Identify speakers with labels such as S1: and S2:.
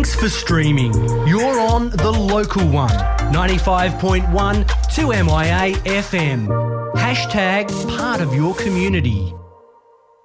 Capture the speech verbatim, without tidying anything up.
S1: Thanks for streaming. You're on the local one, ninety-five point one two M I A F M. Hashtag part of your community.